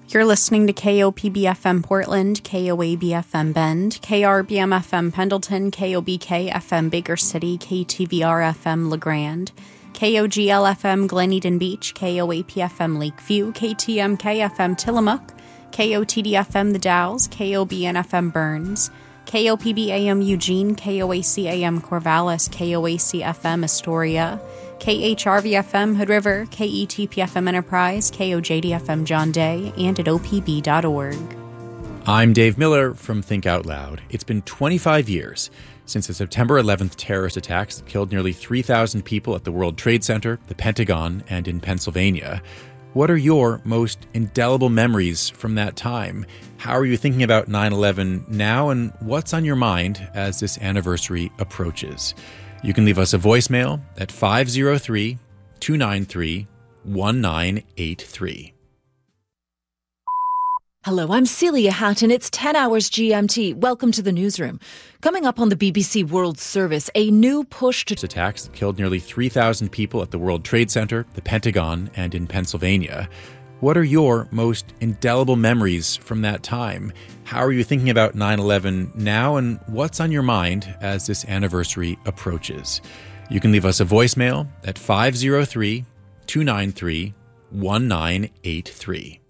You're listening to KOPB-FM Portland, KOAB-FM Bend, KRBM-FM Pendleton, KOBK-FM Baker City, KTVR-FM LeGrand, KOGL-FM Glen Eden Beach, KOAP-FM Lakeview, KTMK-FM Tillamook, KOTD-FM The Dalles, KOBN-FM Burns, KOPB-AM Eugene, KOAC-AM Corvallis, KOAC-FM Astoria, KHRV-FM Hood River, KETP-FM Enterprise, KOJD-FM John Day, and at opb.org. I'm Dave Miller from Think Out Loud. It's been 25 years since the September 11th terrorist attacks that killed nearly 3,000 people at the World Trade Center, the Pentagon, and in Pennsylvania. What are your most indelible memories from that time? How are you thinking about 9/11 now, and what's on your mind as this anniversary approaches? You can leave us a voicemail at 503-293-1983. Hello, I'm Celia Hatton. It's 10 hours GMT. Welcome to the newsroom. Coming up on the BBC World Service, a new push to Attacks that killed nearly 3,000 people at the World Trade Center, the Pentagon, and in Pennsylvania. What are your most indelible memories from that time? How are you thinking about 9/11 now, and what's on your mind as this anniversary approaches? You can leave us a voicemail at 503-293-1983.